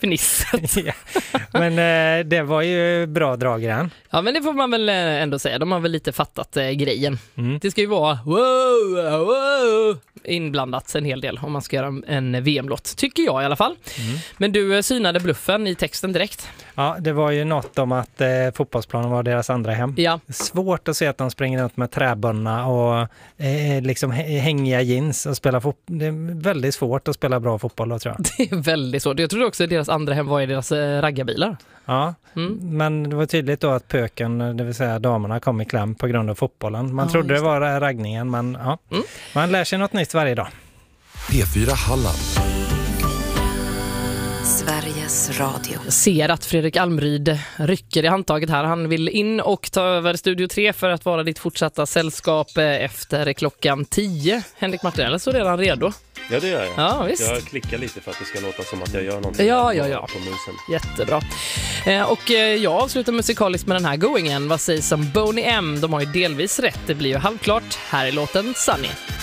fnisset. Ja. Men det var ju bra draggrann. Ja, men det får man väl ändå säga. De har väl lite fattat grejen. Det ska ju vara wow inblandat en hel del om man ska göra en VM-låt, tycker jag i alla fall. Men du synade bluffen i texten direkt. Ja, det var ju något om att fotbollsplanen var deras andra hem. Ja. Svårt att se att de springer ut med träbönna och liksom hängiga jeans och spela fotboll. Det är väldigt svårt att spela bra fotboll då, tror jag. Det är väldigt svårt. Jag trodde också att deras andra hem var i deras raggarbilar. Ja, men det var tydligt då att pöken, det vill säga damerna, kom i kläm på grund av fotbollen. Man trodde det var raggningen, men ja. Man lär sig något nytt varje dag. P4 Halland. Sveriges Radio. Jag ser att Fredrik Almryd rycker i handtaget här. Han vill in och ta över Studio 3 för att vara ditt fortsatta sällskap efter klockan 10. Henrik Martinell, så är redan redo. Ja, det gör jag. Ja, visst. Jag klickar lite för att det ska låta som att jag gör någonting på musen. Jättebra. Och jag avslutar musikaliskt med den här goingen. Vad sägs om Boney M? De har ju delvis rätt. Det blir ju halvklart. Här är låten Sunny.